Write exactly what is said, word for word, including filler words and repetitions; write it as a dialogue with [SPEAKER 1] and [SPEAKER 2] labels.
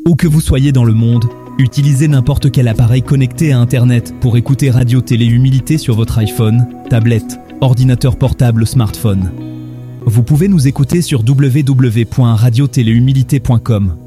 [SPEAKER 1] Où que vous soyez dans le monde, utilisez n'importe quel appareil connecté à Internet pour écouter Radio Télé Humilité sur votre iPhone, tablette, ordinateur portable, smartphone. Vous pouvez nous écouter sur w w w point radio télé humilité point com.